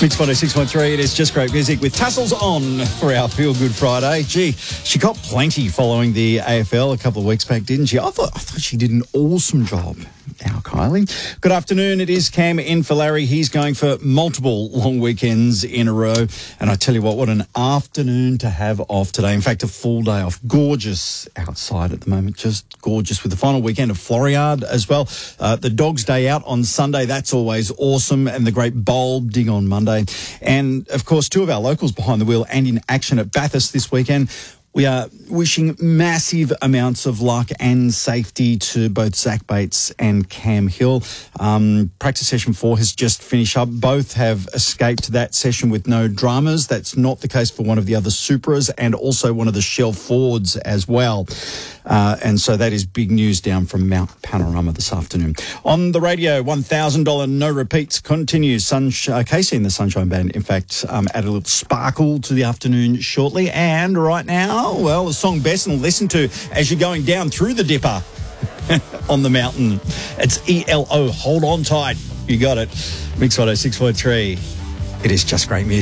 Mix 106.3, it is just great music with Tassels on for our Feel Good Friday. Gee, she got plenty following the AFL a couple of weeks back, didn't she? I thought she did an awesome job. Our Kylie. Good afternoon. It is Cam in for Larry. He's going for multiple long weekends in a row. And I tell you what an afternoon to have off today. In fact, a full day off. Gorgeous outside at the moment. Just gorgeous with the final weekend of Floriade as well. The Dog's Day out on Sunday. That's always awesome. And the great Bulb Dig on Monday. And, of course, two of our locals behind the wheel and in action at Bathurst this weekend. We are wishing massive amounts of luck and safety to both Zach Bates and Cam Hill. Practice session 4 has just finished up. Both have escaped that session with no dramas. That's not the case for one of the other Supras and also one of the Shell Fords as well. And so that is big news down from Mount Panorama this afternoon. On the radio, $1,000 no repeats continues. Casey and the Sunshine Band, in fact, add a little sparkle to the afternoon shortly. And right now, well, the song best and listen to as you're going down through the dipper on the mountain. It's ELO. Hold on tight. You got it. Mix 106.3. It is just great music.